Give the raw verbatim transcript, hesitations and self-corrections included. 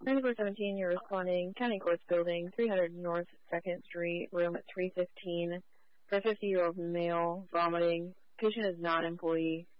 ninety-four seventeen, you're responding, County Courts Building, three hundred North second Street, room at three fifteen, for a fifty-year-old male, vomiting. Patient is not an employee.